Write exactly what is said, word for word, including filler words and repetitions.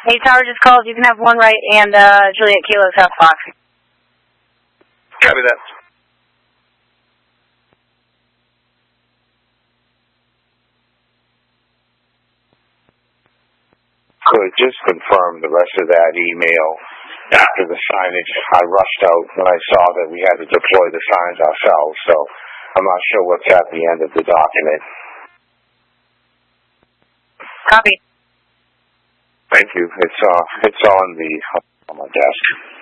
Hey, Tower just called. You can have one right and uh, Juliet Kilo South Fox. Copy that. Could just confirm the rest of that email after the signage. I rushed out when I saw that we had to deploy the signs ourselves, so I'm not sure what's at the end of the document. Copy. Thank you. It's uh, it's on the on my desk.